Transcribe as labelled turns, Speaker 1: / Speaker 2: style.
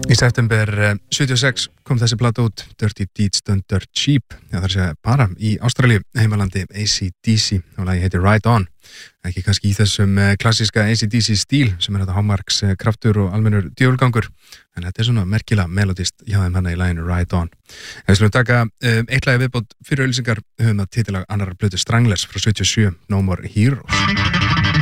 Speaker 1: Í september 76 kom þessi plata út, Dirty Deeds Done Dirt Cheap, það er að bara í Ástralíu, heimalandi AC/DC, og lagi heitir Ride On. Ekki kannski í þessum klassíska AC/DC stíl sem þetta hámarks kraftur og almennur djöfulgangur, en þetta svona merkilega melodist hjá þeim hana í laginu Ride On. Við skulum taka eitt lagi viðbót fyrir auglýsingar, höfum að titilag annarar plötu Stranglers frá 77, No More Heroes.